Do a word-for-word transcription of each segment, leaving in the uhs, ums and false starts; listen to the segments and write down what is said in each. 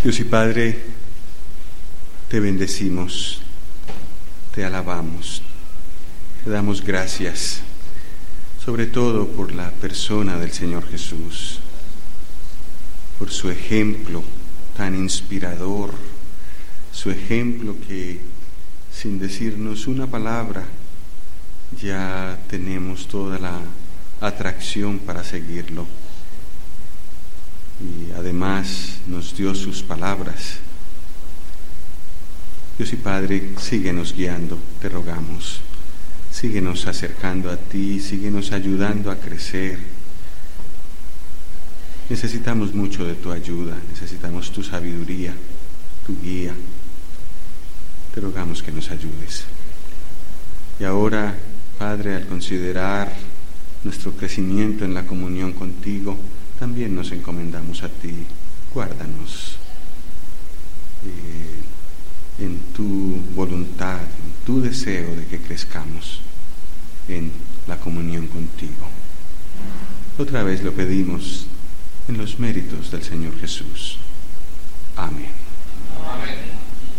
Dios y Padre, te bendecimos, te alabamos, te damos gracias, sobre todo por la persona del Señor Jesús, por su ejemplo tan inspirador, su ejemplo que, sin decirnos una palabra, ya tenemos toda la atracción para seguirlo. Y además nos dio sus palabras. Dios y Padre, síguenos guiando, te rogamos. Síguenos acercando a ti, síguenos ayudando a crecer. Necesitamos mucho de tu ayuda, necesitamos tu sabiduría, tu guía. Te rogamos que nos ayudes. Y ahora, Padre, al considerar nuestro crecimiento en la comunión contigo, también nos encomendamos a ti. Guárdanos eh, en tu voluntad, en tu deseo de que crezcamos en la comunión contigo. Otra vez lo pedimos en los méritos del Señor Jesús. Amén. Amén.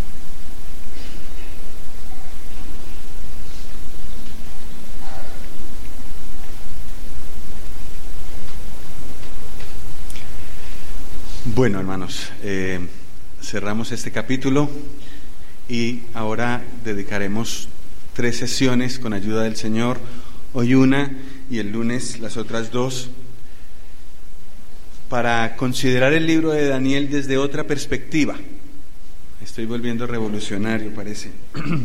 Bueno, hermanos, eh, cerramos este capítulo y ahora dedicaremos tres sesiones con ayuda del Señor, hoy una y el lunes las otras dos, para considerar el libro de Daniel desde otra perspectiva. Estoy volviendo revolucionario, parece.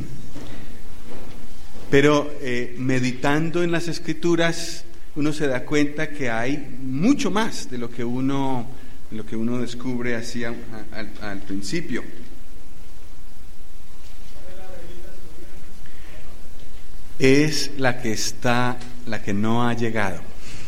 Pero eh, meditando en las Escrituras, uno se da cuenta que hay mucho más de lo que uno... lo que uno descubre así al, al, al principio. Es la que está, la que no ha llegado.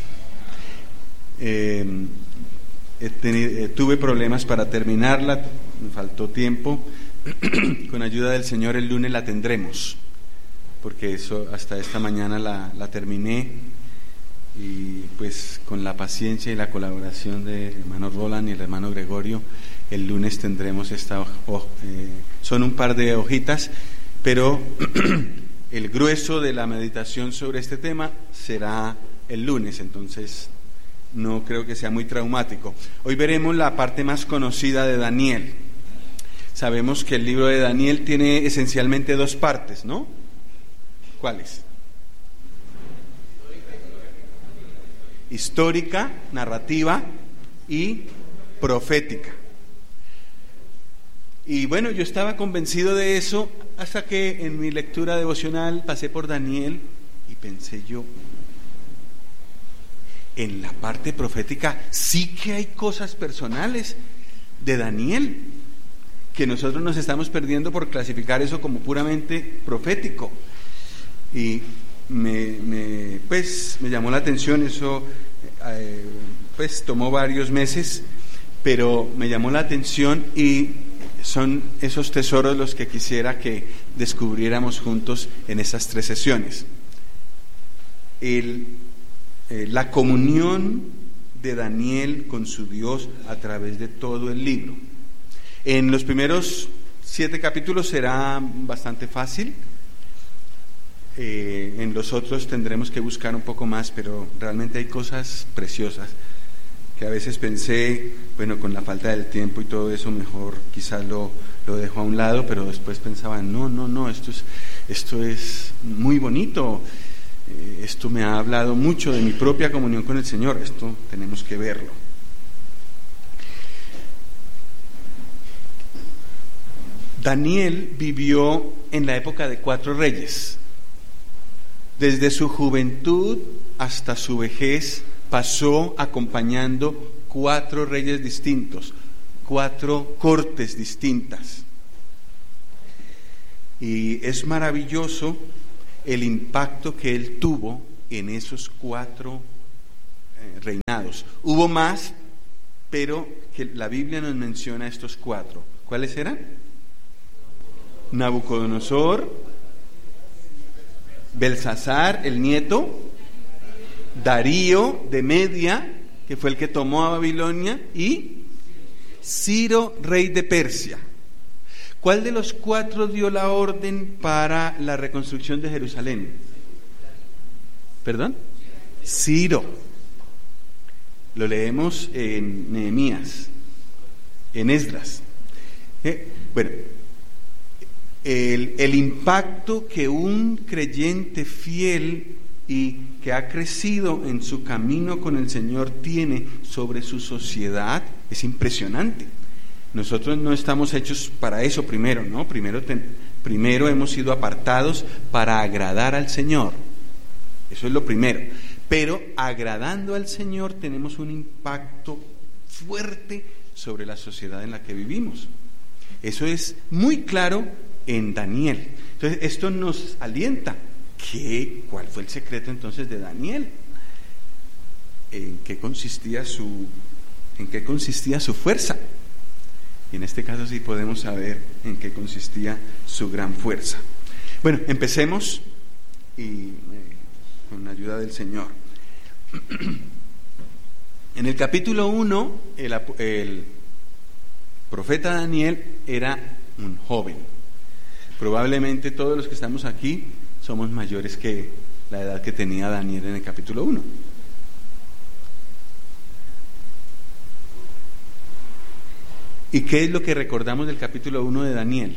Eh, he tenido, eh, tuve problemas para terminarla, me faltó tiempo. Con ayuda del Señor el lunes la tendremos, porque eso hasta esta mañana la, la terminé. Y pues con la paciencia y la colaboración del hermano Roland y el hermano Gregorio, el lunes tendremos esta oh, eh, son un par de hojitas, pero el grueso de la meditación sobre este tema será el lunes, entonces no creo que sea muy traumático. Hoy veremos la parte más conocida de Daniel. Sabemos que el libro de Daniel tiene esencialmente dos partes, ¿no? ¿Cuáles? Histórica, narrativa y profética. Y bueno, yo estaba convencido de eso hasta que en mi lectura devocional pasé por Daniel y pensé yo, en la parte profética sí que hay cosas personales de Daniel que nosotros nos estamos perdiendo por clasificar eso como puramente profético. Y Me, me, pues, me llamó la atención eso, eh, pues tomó varios meses, pero me llamó la atención y son esos tesoros los que quisiera que descubriéramos juntos en esas tres sesiones. El, eh, la comunión de Daniel con su Dios a través de todo el libro. En los primeros siete capítulos será bastante fácil. Eh, en los otros tendremos que buscar un poco más, pero realmente hay cosas preciosas que a veces pensé, bueno, con la falta del tiempo y todo eso, mejor quizás lo, lo dejo a un lado, pero después pensaba, no, no, no, esto es, esto es muy bonito, eh, esto me ha hablado mucho de mi propia comunión con el Señor, esto tenemos que verlo. Daniel vivió en la época de cuatro reyes. Desde su juventud hasta su vejez pasó acompañando cuatro reyes distintos, cuatro cortes distintas. Y es maravilloso el impacto que él tuvo en esos cuatro eh, reinados. Hubo más, pero que la Biblia nos menciona estos cuatro. ¿Cuáles eran? Nabucodonosor, Belsasar, el nieto, Darío de Media, que fue el que tomó a Babilonia, y Ciro, rey de Persia. ¿Cuál de los cuatro dio la orden para la reconstrucción de Jerusalén? ¿Perdón? Ciro. Lo leemos en Nehemías, en Esdras. Eh, bueno, el, el impacto que un creyente fiel y que ha crecido en su camino con el Señor tiene sobre su sociedad es impresionante. Nosotros no estamos hechos para eso primero, ¿no? Primero, ten, primero hemos sido apartados para agradar al Señor. Eso es lo primero. Pero agradando al Señor tenemos un impacto fuerte sobre la sociedad en la que vivimos. Eso es muy claro en Daniel. Entonces, esto nos alienta. ¿Qué, ¿Cuál fue el secreto entonces de Daniel? ¿En qué consistía su, en qué consistía su fuerza? Y en este caso sí podemos saber en qué consistía su gran fuerza. Bueno, empecemos y eh, con la ayuda del Señor. En el capítulo uno, el, el profeta Daniel era un joven. Probablemente todos los que estamos aquí somos mayores que la edad que tenía Daniel en el capítulo uno. ¿Y qué es lo que recordamos del capítulo uno de Daniel?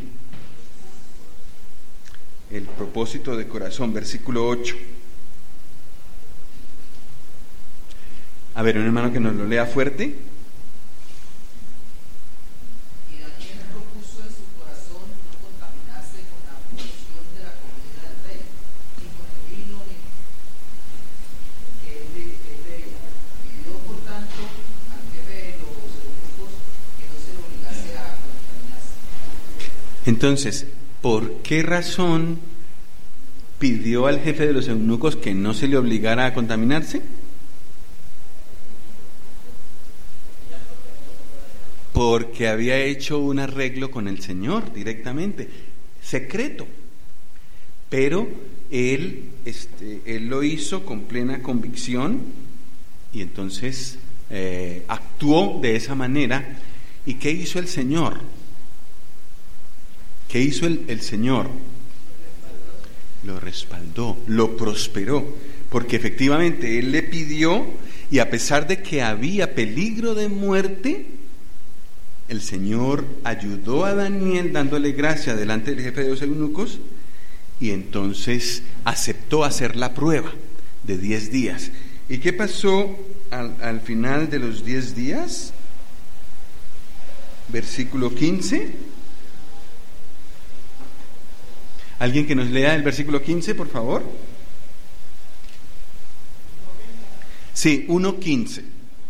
El propósito de corazón, versículo ocho. A ver, un hermano que nos lo lea fuerte. Y Daniel propuso en su corazón no contaminarse con la porción de la comida del rey, ni con el vino, ni que él bebía. Pidió por tanto al jefe de los eunucos que no se le obligase a contaminarse. Entonces, ¿por qué razón pidió al jefe de los eunucos que no se le obligara a contaminarse? Porque había hecho un arreglo con el Señor directamente, secreto. Pero él, este, él lo hizo con plena convicción y entonces eh, actuó de esa manera. ¿Y qué hizo el Señor? ¿Qué hizo el, el Señor? Lo respaldó, lo prosperó, porque efectivamente él le pidió, y a pesar de que había peligro de muerte, el Señor ayudó a Daniel dándole gracia delante del jefe de los eunucos, y entonces aceptó hacer la prueba de diez días. ¿Y qué pasó al, al final de los diez días? Versículo quince. ¿Alguien que nos lea el versículo quince, por favor? Sí, uno quince.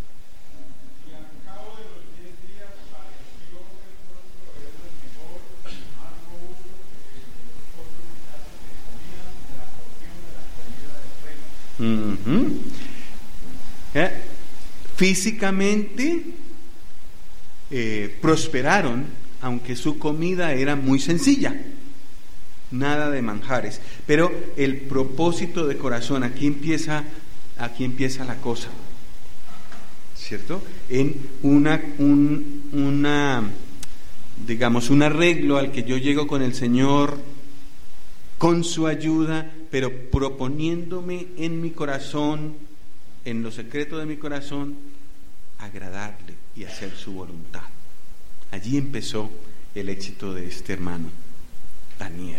Uh-huh. ¿Eh? Físicamente eh, prosperaron, aunque su comida era muy sencilla, nada de manjares, pero el propósito de corazón, aquí empieza, aquí empieza la cosa, ¿cierto? En una, un, una, digamos, un arreglo al que yo llego con el Señor, con su ayuda, pero proponiéndome en mi corazón, en lo secreto de mi corazón, agradarle y hacer su voluntad. Allí empezó el éxito de este hermano, Daniel.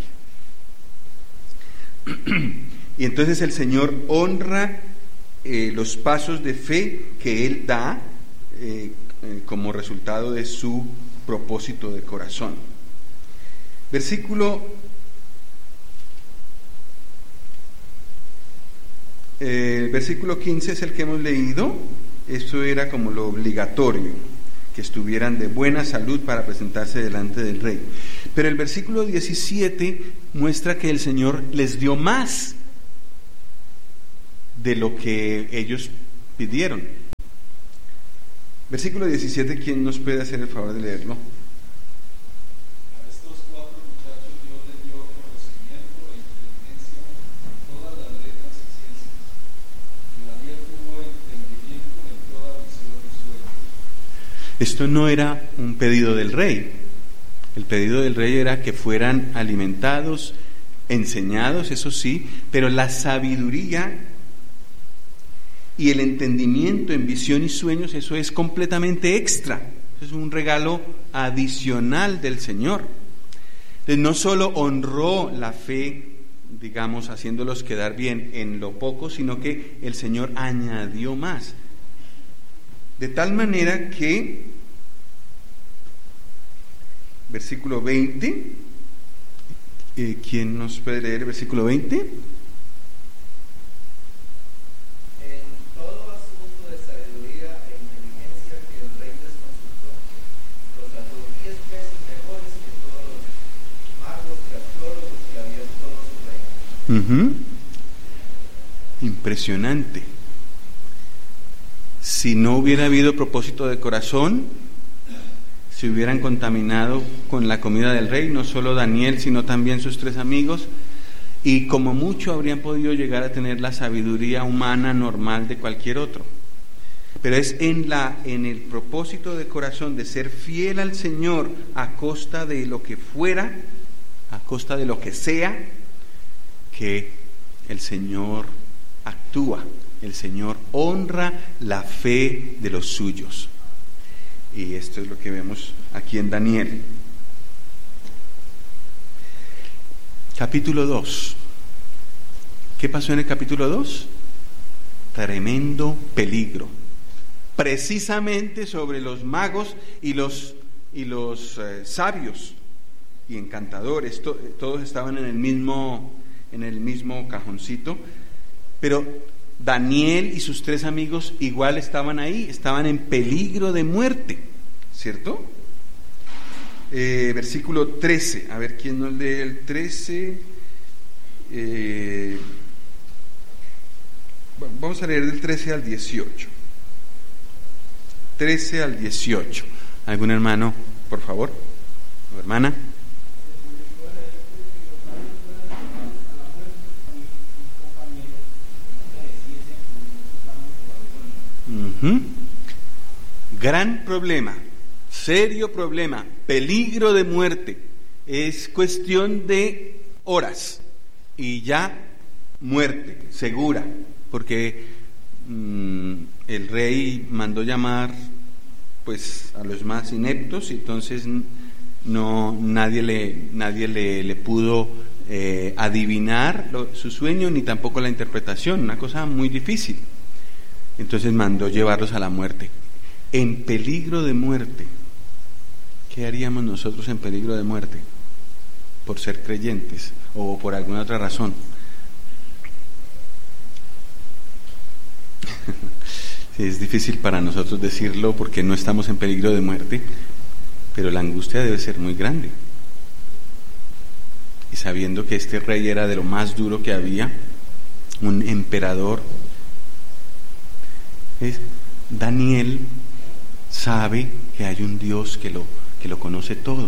Y entonces el Señor honra eh, los pasos de fe que Él da eh, eh, como resultado de su propósito de corazón. Versículo El versículo quince es el que hemos leído. Esto era como lo obligatorio, que estuvieran de buena salud para presentarse delante del rey. Pero el versículo diecisiete muestra que el Señor les dio más de lo que ellos pidieron. Versículo diecisiete, ¿quién nos puede hacer el favor de leerlo? Esto no era un pedido del rey. El pedido del rey era que fueran alimentados, enseñados, eso sí, pero la sabiduría y el entendimiento en visión y sueños, eso es completamente extra. Eso es un regalo adicional del Señor. Entonces, no solo honró la fe, digamos, haciéndolos quedar bien en lo poco, sino que el Señor añadió más. De tal manera que, versículo veinte, eh, ¿quién nos puede leer el versículo veinte? En todo asunto de sabiduría e inteligencia que el rey les consultó, los halló diez veces mejores que todos los magos y astrólogos que había en todo su reino. Uh-huh. Impresionante. Si no hubiera habido propósito de corazón, se hubieran contaminado con la comida del rey, no solo Daniel, sino también sus tres amigos, y como mucho habrían podido llegar a tener la sabiduría humana normal de cualquier otro. Pero es en, la, en el propósito de corazón de ser fiel al Señor a costa de lo que fuera, a costa de lo que sea, que el Señor actúa. El Señor honra la fe de los suyos. Y esto es lo que vemos aquí en Daniel. Capítulo dos. ¿Qué pasó en el capítulo dos? Tremendo peligro. Precisamente sobre los magos y los, y los eh, sabios y encantadores. To, todos estaban en el mismo, en el mismo cajoncito. Pero Daniel y sus tres amigos igual estaban ahí, estaban en peligro de muerte, ¿cierto? Eh, versículo trece, a ver quién nos lee el trece. Eh, vamos a leer del trece al dieciocho. trece al dieciocho. ¿Algún hermano, por favor? ¿O hermana? Uh-huh. Gran problema, serio problema, peligro de muerte. Es cuestión de horas y ya muerte segura, porque mmm, el rey mandó llamar pues a los más ineptos, y entonces no nadie le nadie le, le pudo eh, adivinar lo, su sueño, ni tampoco la interpretación, una cosa muy difícil. Entonces mandó llevarlos a la muerte, en peligro de muerte. ¿Qué haríamos nosotros en peligro de muerte? Por ser creyentes o por alguna otra razón. Sí, es difícil para nosotros decirlo porque no estamos en peligro de muerte, pero la angustia debe ser muy grande. Y sabiendo que este rey era de lo más duro que había, un emperador, es, Daniel sabe que hay un Dios que lo, que lo conoce todo,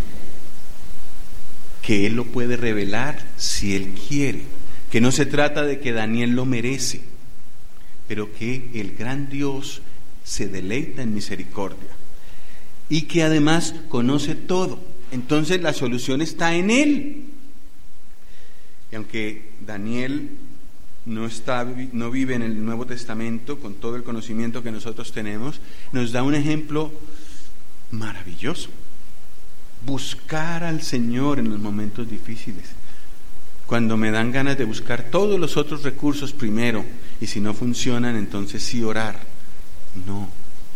que Él lo puede revelar si Él quiere, que no se trata de que Daniel lo merece, pero que el gran Dios se deleita en misericordia y que además conoce todo. Entonces la solución está en Él. Y aunque Daniel no está, no vive en el Nuevo Testamento con todo el conocimiento que nosotros tenemos, nos da un ejemplo maravilloso. Buscar al Señor en los momentos difíciles. Cuando me dan ganas de buscar todos los otros recursos primero, y si no funcionan, entonces sí orar. No.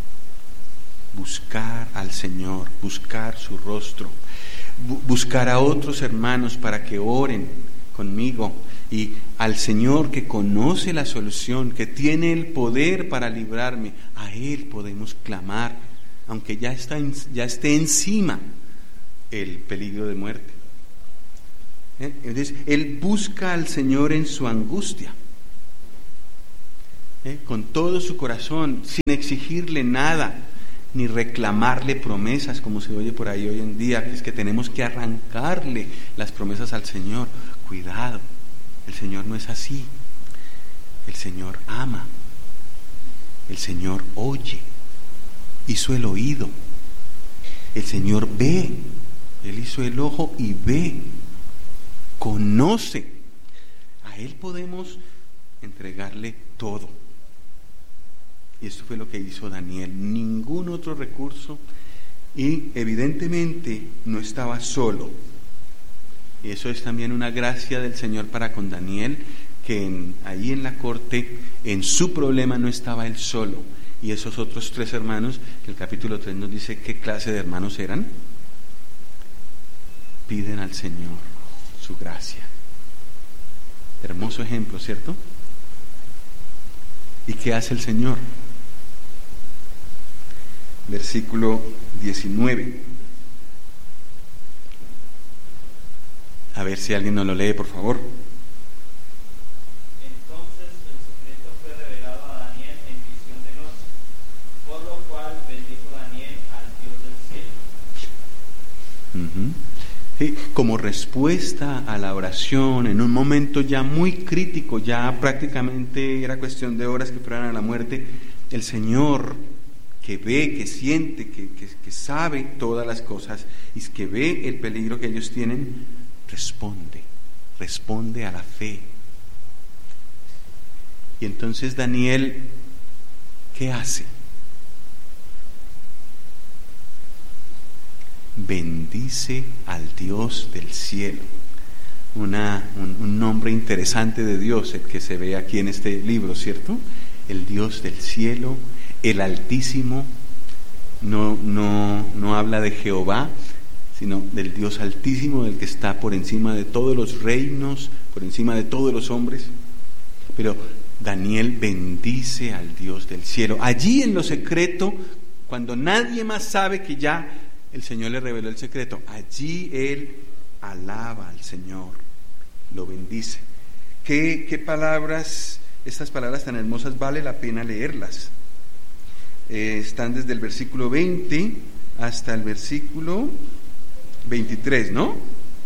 Buscar al Señor, buscar su rostro, bu- buscar a otros hermanos para que oren conmigo, y al Señor que conoce la solución, que tiene el poder para librarme. A Él podemos clamar, aunque ya está en, ya esté encima el peligro de muerte. ¿Eh? Entonces, Él busca al Señor en su angustia, ¿eh? con todo su corazón, sin exigirle nada, ni reclamarle promesas, como se oye por ahí hoy en día, que es que tenemos que arrancarle las promesas al Señor. Cuidado, el Señor no es así. El Señor ama, el Señor oye, hizo el oído. El Señor ve. Él hizo el ojo y ve. Conoce. A Él podemos entregarle todo. Y esto fue lo que hizo Daniel. Ningún otro recurso. Y evidentemente no estaba solo. Y eso es también una gracia del Señor para con Daniel, que en, ahí en la corte, en su problema no estaba él solo. Y esos otros tres hermanos, que el capítulo tres nos dice qué clase de hermanos eran, piden al Señor su gracia. Hermoso ejemplo, ¿cierto? ¿Y qué hace el Señor? Versículo diecinueve. A ver si alguien nos lo lee, por favor. Entonces el secreto fue revelado a Daniel en visión de noche, por lo cual bendijo Daniel al Dios del cielo. Uh-huh. Sí, como respuesta a la oración, en un momento ya muy crítico, ya prácticamente era cuestión de horas que fueran a la muerte, el Señor, que ve, que siente, que, que, que sabe todas las cosas y que ve el peligro que ellos tienen, responde, responde a la fe. Y entonces Daniel, ¿qué hace? Bendice al Dios del cielo. Una, un, un nombre interesante de Dios, el que se ve aquí en este libro, ¿cierto? El Dios del cielo, el Altísimo. No, no, no habla de Jehová, sino del Dios Altísimo, del que está por encima de todos los reinos, por encima de todos los hombres. Pero Daniel bendice al Dios del cielo. Allí en lo secreto, cuando nadie más sabe que ya el Señor le reveló el secreto, allí él alaba al Señor, lo bendice. ¿Qué, qué palabras, estas palabras tan hermosas, vale la pena leerlas? Eh, están desde el versículo veinte hasta el versículo veintitrés, ¿no?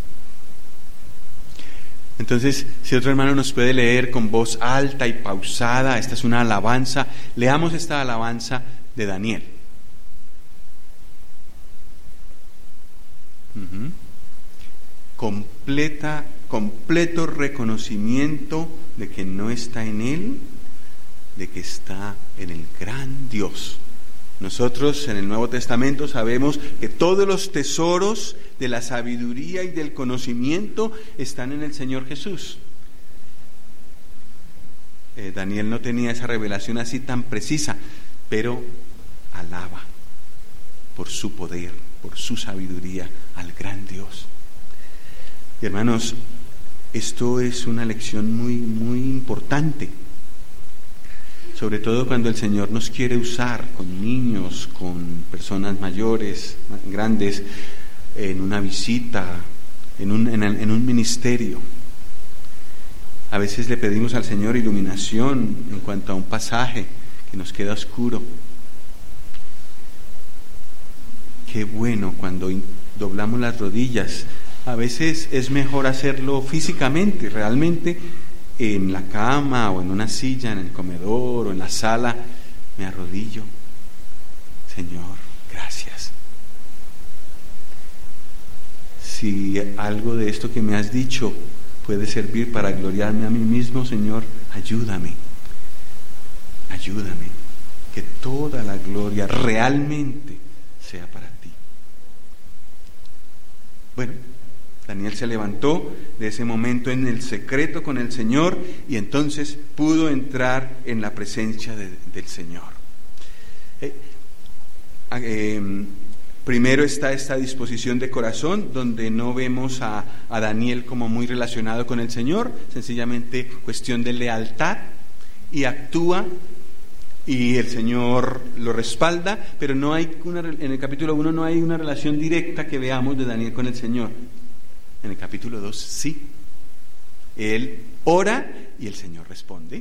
Entonces, si otro hermano nos puede leer con voz alta y pausada, esta es una alabanza, leamos esta alabanza de Daniel. Uh-huh. Completa, completo reconocimiento de que no está en él, de que está en el gran Dios. Nosotros en el Nuevo Testamento sabemos que todos los tesoros de la sabiduría y del conocimiento están en el Señor Jesús. Eh, Daniel no tenía esa revelación así tan precisa, pero alaba por su poder, por su sabiduría al gran Dios. Y hermanos, esto es una lección muy, muy importante. Sobre todo cuando el Señor nos quiere usar con niños, con personas mayores, grandes, en una visita, en un, en, en un ministerio. A veces le pedimos al Señor iluminación en cuanto a un pasaje que nos queda oscuro. Qué bueno cuando doblamos las rodillas. A veces es mejor hacerlo físicamente, realmente, en la cama o en una silla, en el comedor o en la sala, me arrodillo. Señor, gracias. Si algo de esto que me has dicho puede servir para gloriarme a mí mismo, Señor, ayúdame. Ayúdame. Que toda la gloria realmente sea para ti. Bueno, Daniel se levantó de ese momento en el secreto con el Señor y entonces pudo entrar en la presencia de, del Señor. Eh, eh, primero está esta disposición de corazón, donde no vemos a, a Daniel como muy relacionado con el Señor, sencillamente cuestión de lealtad, y actúa y el Señor lo respalda, pero no hay una, en el capítulo uno no hay una relación directa que veamos de Daniel con el Señor. En el capítulo dos sí. Él ora y el Señor responde.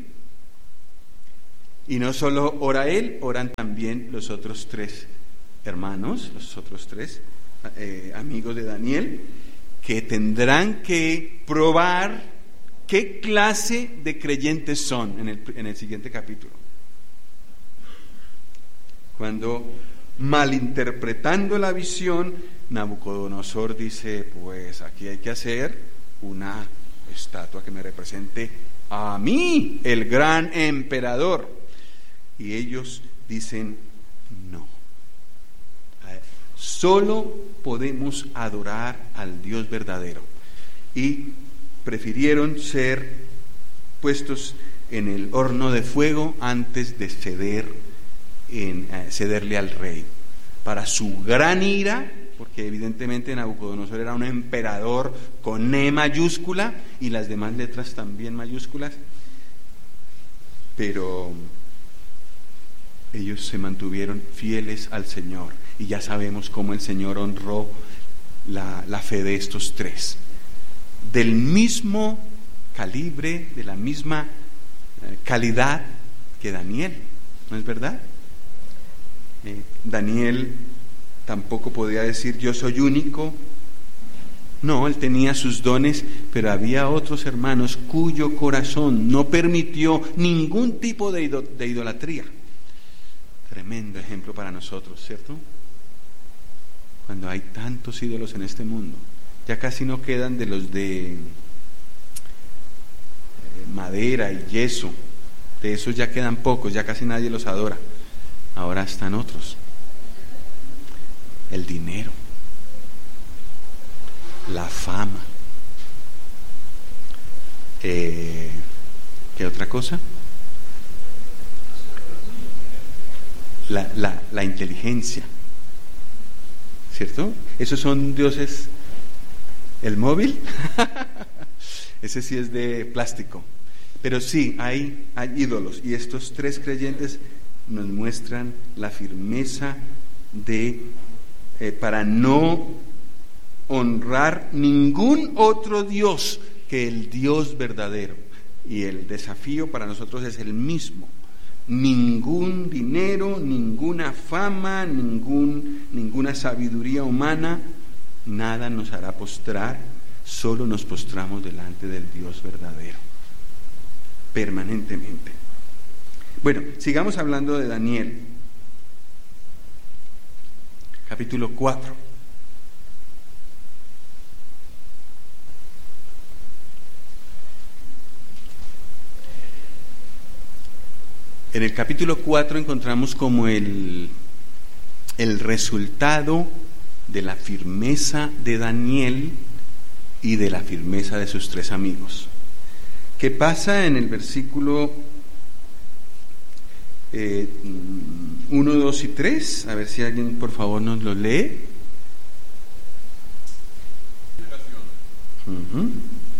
Y no solo ora él, oran también los otros tres hermanos, los otros tres eh, amigos de Daniel, que tendrán que probar qué clase de creyentes son en el, en el siguiente capítulo. Cuando malinterpretando la visión, Nabucodonosor dice, pues aquí hay que hacer una estatua que me represente a mí, el gran emperador. Y ellos dicen, no. Solo podemos adorar al Dios verdadero. Y prefirieron ser puestos en el horno de fuego antes de ceder, en, eh, cederle al rey. Para su gran ira, porque evidentemente Nabucodonosor era un emperador con E mayúscula y las demás letras también mayúsculas, pero ellos se mantuvieron fieles al Señor, y ya sabemos cómo el Señor honró la, la fe de estos tres, del mismo calibre, de la misma eh, calidad que Daniel, ¿no es verdad? Eh, Daniel tampoco podía decir yo soy único. No, él tenía sus dones, pero había otros hermanos cuyo corazón no permitió ningún tipo de, ido, de idolatría. Tremendo ejemplo para nosotros, ¿cierto? Cuando hay tantos ídolos en este mundo, ya casi no quedan de los de eh, madera y yeso, de esos ya quedan pocos, ya casi nadie los adora. Ahora están otros. El dinero, la fama, eh, ¿qué otra cosa? La, la, la inteligencia, ¿cierto? Esos son dioses. El móvil, ese sí es de plástico, pero sí hay, hay ídolos, y estos tres creyentes nos muestran la firmeza de eh, para no honrar ningún otro Dios que el Dios verdadero. Y el desafío para nosotros es el mismo: ningún dinero, ninguna fama, ningún, ninguna sabiduría humana, nada nos hará postrar, solo nos postramos delante del Dios verdadero, permanentemente. Bueno, sigamos hablando de Daniel, capítulo cuatro. En el capítulo cuatro encontramos como el, el resultado de la firmeza de Daniel y de la firmeza de sus tres amigos. ¿Qué pasa en el versículo eh, uno, dos y tres? A ver si alguien por favor nos lo lee. Uh-huh.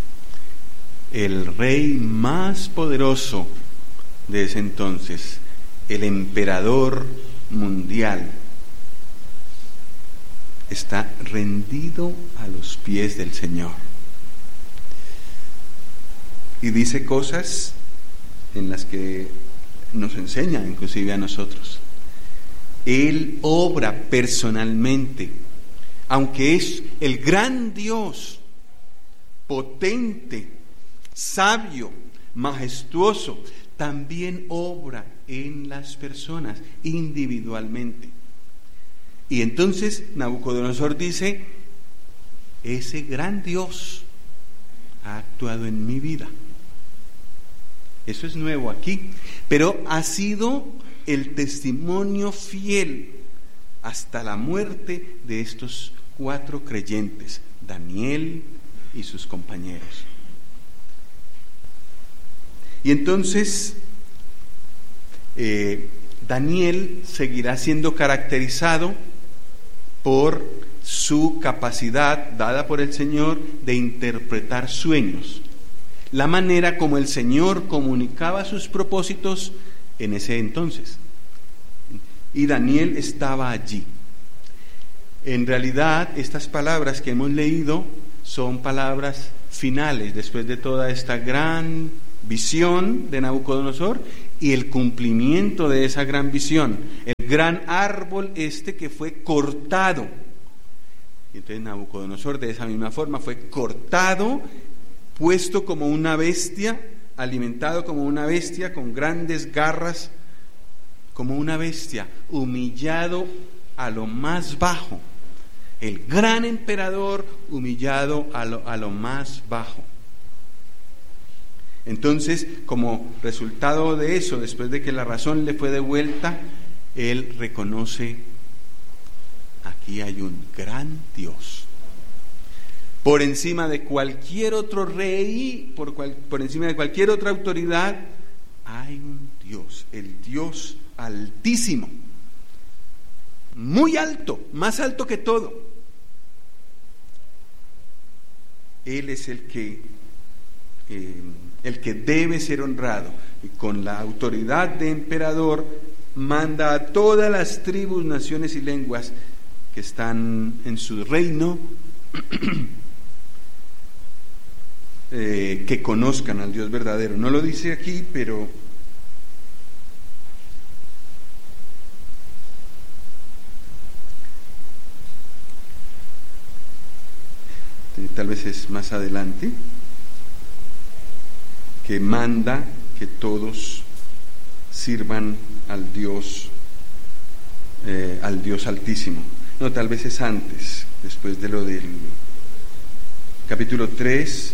El rey más poderoso de ese entonces, el emperador mundial, está rendido a los pies del Señor. Y dice cosas en las que nos enseña inclusive a nosotros. Él obra personalmente, aunque es el gran Dios, potente, sabio, majestuoso, también obra en las personas individualmente. Y entonces Nabucodonosor dice, ese gran Dios ha actuado en mi vida. Eso es nuevo aquí, pero ha sido el testimonio fiel hasta la muerte de estos cuatro creyentes, Daniel y sus compañeros. Y entonces eh, Daniel seguirá siendo caracterizado por su capacidad dada por el Señor de interpretar sueños, la manera como el Señor comunicaba sus propósitos en ese entonces. Y Daniel estaba allí. En realidad, estas palabras que hemos leído son palabras finales después de toda esta gran visión de Nabucodonosor y el cumplimiento de esa gran visión, el gran árbol este que fue cortado. Y entonces Nabucodonosor de esa misma forma fue cortado, puesto como una bestia, alimentado como una bestia, con grandes garras, como una bestia, humillado a lo más bajo. El gran emperador humillado a lo, a lo más bajo. Entonces, como resultado de eso, después de que la razón le fue devuelta, él reconoce: aquí hay un gran Dios. Por encima de cualquier otro rey, por, cual, por encima de cualquier otra autoridad, hay un Dios, el Dios altísimo, muy alto, más alto que todo. Él es el que, eh, el que debe ser honrado, y con la autoridad de emperador manda a todas las tribus, naciones y lenguas que están en su reino eh, que conozcan al Dios verdadero. No lo dice aquí, pero tal vez es más adelante, que manda que todos sirvan al Dios, eh, al Dios altísimo. No, tal vez es antes, después de lo del capítulo tres.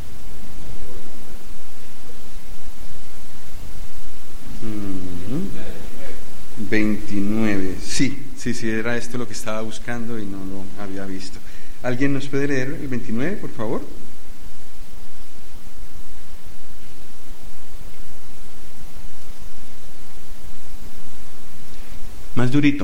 veintinueve, sí, sí, sí, era esto lo que estaba buscando y no lo había visto. ¿Alguien nos puede leer el veintinueve, por favor? Más durito.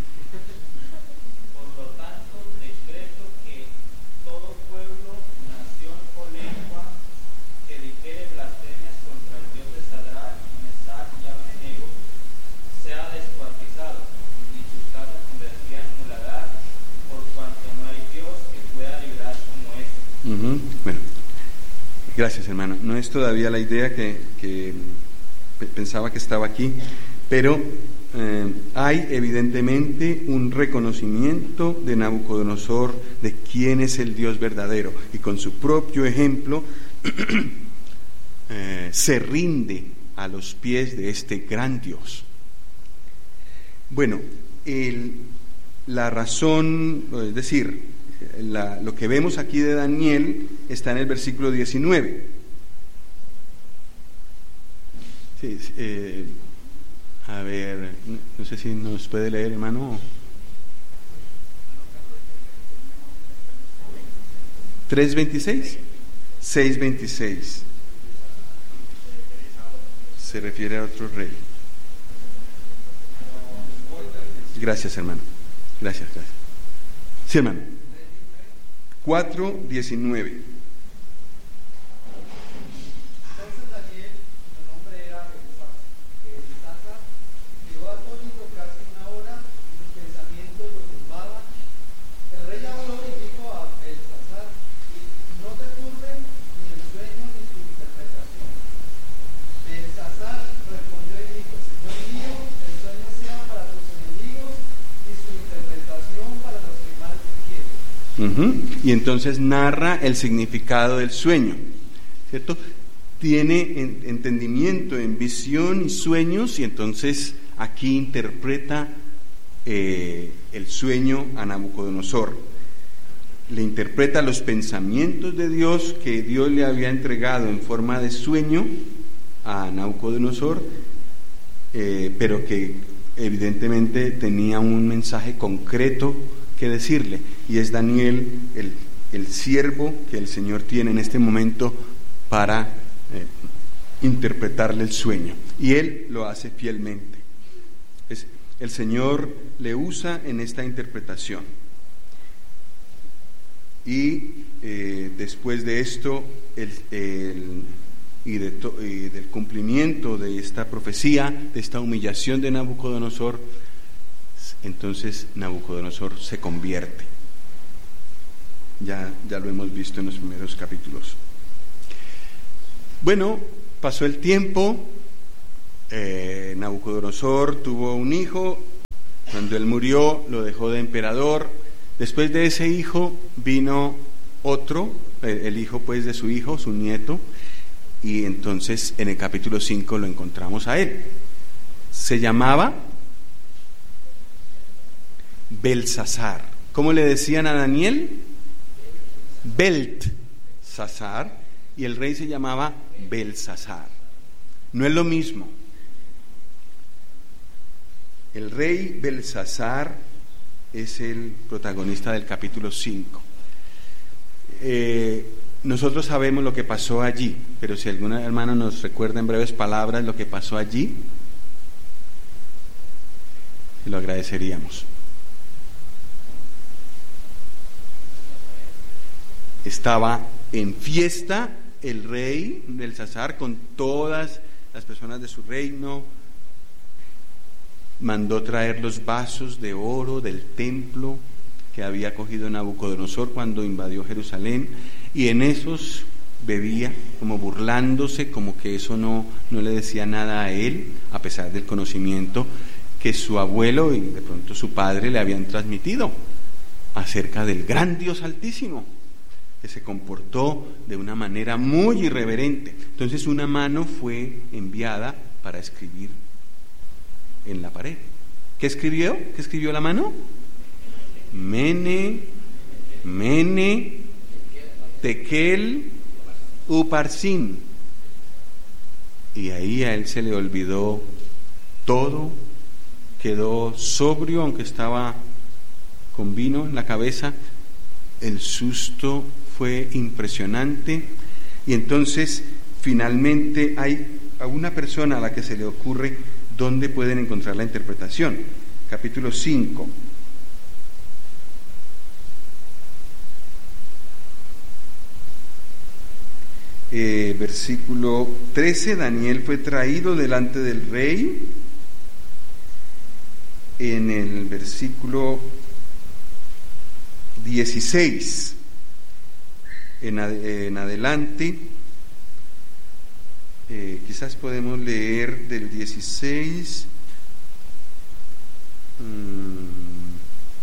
Por lo tanto, decreto que todo pueblo, nación o lengua que dijere blasfemias contra el Dios de Sadrach, Mesach y Abednego sea descuartizado, y sus casas convertidas en muladar, por cuanto no hay Dios que pueda librar como este. Uh-huh. Bueno, gracias, hermano. No es todavía la idea que, que pensaba que estaba aquí, pero Eh, hay evidentemente un reconocimiento de Nabucodonosor de quién es el Dios verdadero, y con su propio ejemplo eh, se rinde a los pies de este gran Dios. Bueno, el, la razón, es decir, la, lo que vemos aquí de Daniel está en el versículo diecinueve. Sí, eh, A ver, no sé si nos puede leer, hermano. ¿tres veintiséis? seis veintiséis. Se refiere a otro rey. Gracias, hermano. Gracias, gracias. Sí, hermano. cuatro diecinueve. Uh-huh. Y entonces narra el significado del sueño, ¿cierto? Tiene en, entendimiento en visión y sueños, y entonces aquí interpreta eh, el sueño a Nabucodonosor. Le interpreta los pensamientos de Dios que Dios le había entregado en forma de sueño a Nabucodonosor, eh, pero que evidentemente tenía un mensaje concreto que decirle, y es Daniel el, el siervo que el Señor tiene en este momento para eh, interpretarle el sueño, y él lo hace fielmente. Es, el Señor le usa en esta interpretación, y eh, después de esto el, el, y, de to, y del cumplimiento de esta profecía, de esta humillación de Nabucodonosor, entonces Nabucodonosor se convierte. Ya, ya lo hemos visto en los primeros capítulos. Bueno, pasó el tiempo, eh, Nabucodonosor tuvo un hijo. Cuando él murió, lo dejó de emperador. Después de ese hijo vino otro, eh, el hijo pues de su hijo, su nieto, y entonces en el capítulo cinco lo encontramos a él. Se llamaba Belsasar. ¿Cómo le decían a Daniel? Beltsasar, y el rey se llamaba Belsasar. No es lo mismo. El rey Belsasar es el protagonista del capítulo cinco. Eh, nosotros sabemos lo que pasó allí, pero si algún hermano nos recuerda en breves palabras lo que pasó allí, lo agradeceríamos. Estaba en fiesta el rey Belsasar con todas las personas de su reino. Mandó traer los vasos de oro del templo que había cogido Nabucodonosor cuando invadió Jerusalén, y en esos bebía, como burlándose, como que eso no, no le decía nada a él, a pesar del conocimiento que su abuelo y de pronto su padre le habían transmitido acerca del gran Dios Altísimo, que se comportó de una manera muy irreverente. Entonces una mano fue enviada para escribir en la pared. ¿Qué escribió? ¿Qué escribió la mano? Mene, Mene, Tekel, Uparsin. Y ahí a él se le olvidó todo, quedó sobrio, aunque estaba con vino en la cabeza. El susto fue impresionante, y entonces finalmente hay a una persona a la que se le ocurre dónde pueden encontrar la interpretación. Capítulo cinco. Eh, versículo trece. Daniel fue traído delante del rey. En el versículo dieciséis en, ad, en adelante, eh, quizás podemos leer del dieciséis, mmm,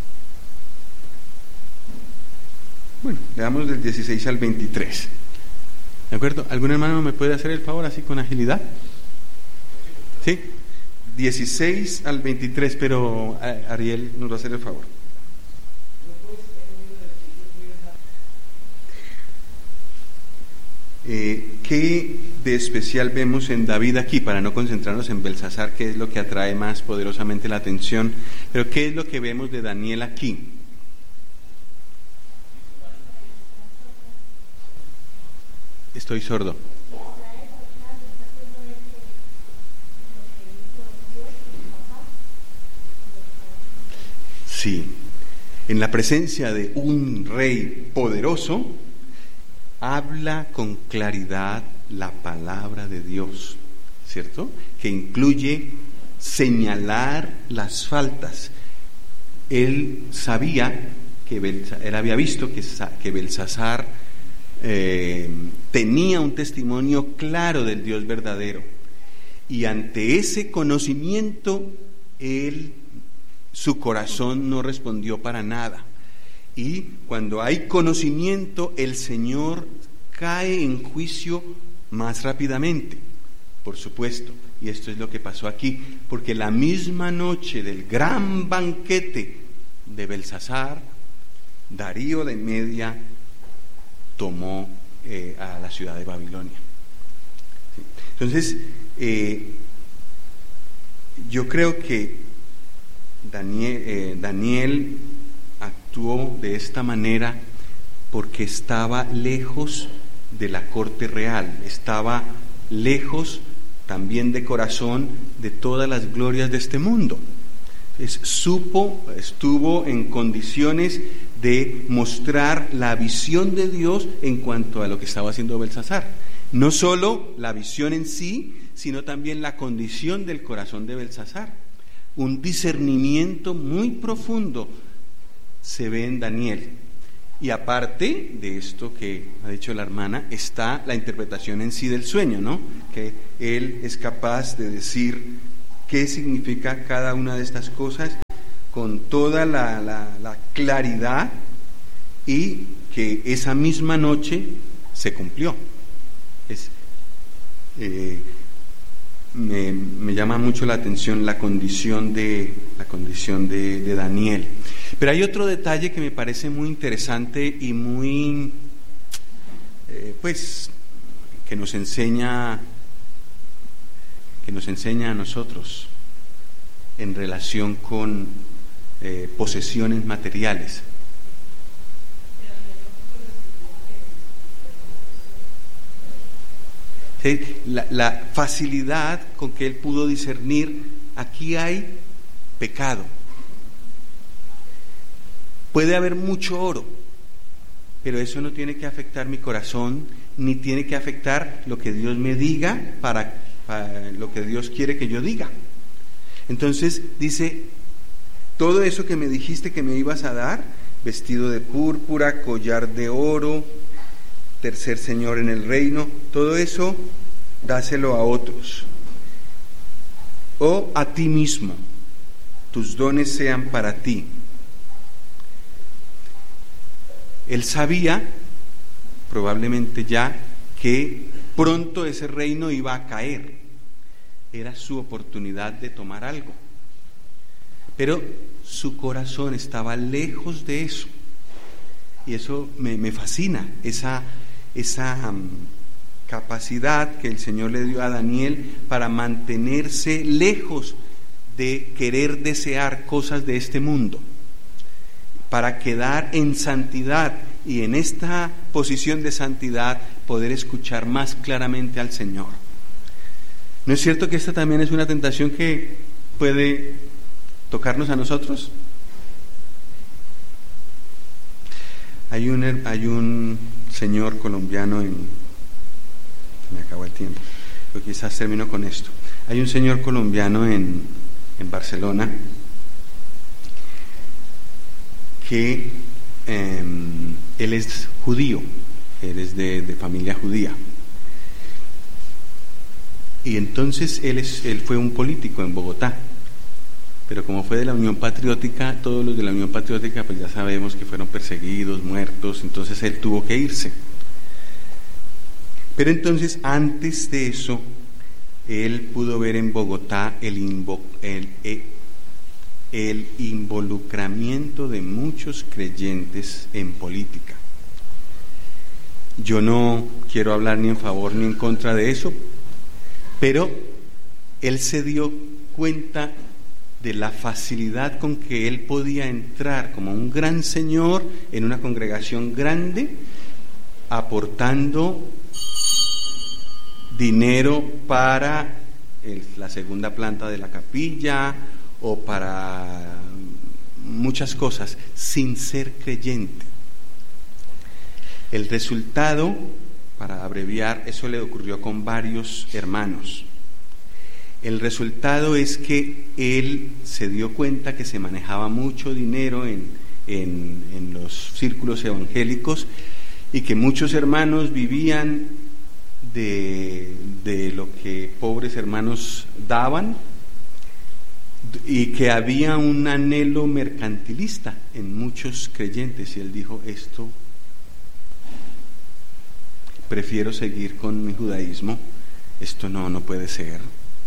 bueno, leamos del dieciséis al veintitrés, ¿de acuerdo? ¿Algún hermano me puede hacer el favor así con agilidad? ¿Sí? dieciséis al veintitrés, pero Ariel nos va a hacer el favor. Eh, ¿Qué de especial vemos en David aquí? Para no concentrarnos en Belsasar, que es lo que atrae más poderosamente la atención, pero ¿qué es lo que vemos de Daniel aquí? Estoy sordo. Sí, en la presencia de un rey poderoso, habla con claridad la palabra de Dios, ¿cierto? Que incluye señalar las faltas. Él sabía que Belsasar, él había visto que, que Belsasar eh, tenía un testimonio claro del Dios verdadero, y ante ese conocimiento él, su corazón no respondió para nada. Y cuando hay conocimiento, el Señor cae en juicio más rápidamente, por supuesto. Y esto es lo que pasó aquí, porque la misma noche del gran banquete de Belsasar, Darío de Media tomó eh, a la ciudad de Babilonia. ¿Sí? Entonces, eh, yo creo que Daniel, eh, Daniel actuó de esta manera porque estaba lejos de la corte real, estaba lejos también de corazón de todas las glorias de este mundo. Entonces, supo, estuvo en condiciones de mostrar la visión de Dios en cuanto a lo que estaba haciendo Belsasar. No solo la visión en sí, sino también la condición del corazón de Belsasar. Un discernimiento muy profundo se ve en Daniel. Y aparte de esto que ha dicho la hermana, está la interpretación en sí del sueño, ¿no? Que él es capaz de decir qué significa cada una de estas cosas con toda la, la, la claridad, y que esa misma noche se cumplió. Es, eh, me, me llama mucho la atención la condición de, la condición de, de Daniel. Pero hay otro detalle que me parece muy interesante y muy, eh, pues, que nos enseña, que nos enseña a nosotros en relación con eh, posesiones materiales. ¿Sí? La, la facilidad con que él pudo discernir, aquí hay pecado. Puede haber mucho oro, pero eso no tiene que afectar mi corazón, ni tiene que afectar lo que Dios me diga para, para lo que Dios quiere que yo diga. Entonces dice, todo eso que me dijiste que me ibas a dar, vestido de púrpura, collar de oro, tercer señor en el reino, todo eso dáselo a otros o a ti mismo, tus dones sean para ti. Él sabía probablemente ya que pronto ese reino iba a caer, era su oportunidad de tomar algo, pero su corazón estaba lejos de eso, y eso me, me fascina, esa esa um, capacidad que el Señor le dio a Daniel para mantenerse lejos de querer desear cosas de este mundo, para quedar en santidad y en esta posición de santidad poder escuchar más claramente al Señor. ¿No es cierto que esta también es una tentación que puede tocarnos a nosotros? Hay un, hay un señor colombiano en... me acabó el tiempo, pero quizás termino con esto. Hay un señor colombiano en, en Barcelona que eh, él es judío, él es de, de familia judía. Y entonces él, es, él fue un político en Bogotá. Pero como fue de la Unión Patriótica, todos los de la Unión Patriótica pues ya sabemos que fueron perseguidos, muertos, entonces él tuvo que irse. Pero entonces antes de eso, él pudo ver en Bogotá el, invo, el, el, el involucramiento de muchos creyentes en política. Yo no quiero hablar ni en favor ni en contra de eso, pero él se dio cuenta de la facilidad con que él podía entrar como un gran señor en una congregación grande, aportando dinero para el, la segunda planta de la capilla o para muchas cosas, sin ser creyente. El resultado, para abreviar, eso le ocurrió con varios hermanos. El resultado es que él se dio cuenta que se manejaba mucho dinero en, en, en los círculos evangélicos y que muchos hermanos vivían de, de lo que pobres hermanos daban, y que había un anhelo mercantilista en muchos creyentes, y él dijo, esto prefiero seguir con mi judaísmo, esto no, no puede ser.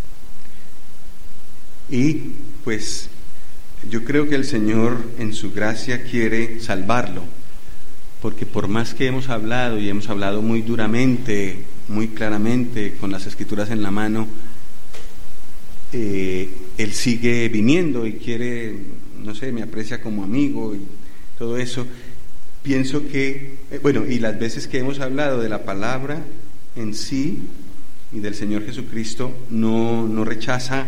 Y pues yo creo que el Señor en su gracia quiere salvarlo, porque por más que hemos hablado y hemos hablado muy duramente, muy claramente, con las escrituras en la mano, eh, él sigue viniendo y quiere, no sé, me aprecia como amigo y todo eso. Pienso que, eh, bueno, y las veces que hemos hablado de la palabra en sí y del Señor Jesucristo, no, no rechaza,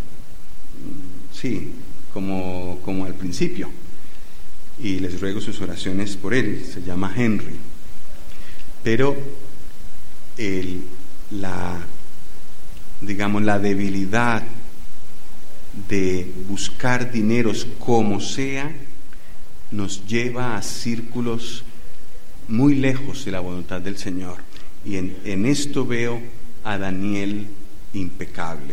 sí, como, como al principio, y les ruego sus oraciones por él. Se llama Henry, pero el, la, digamos, la debilidad de buscar dineros como sea nos lleva a círculos muy lejos de la voluntad del Señor, y en, en esto veo a Daniel impecable.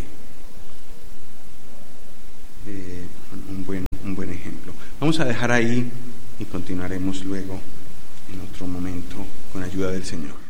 Eh, un buen, un buen ejemplo. Vamos a dejar ahí y continuaremos luego en otro momento con ayuda del Señor.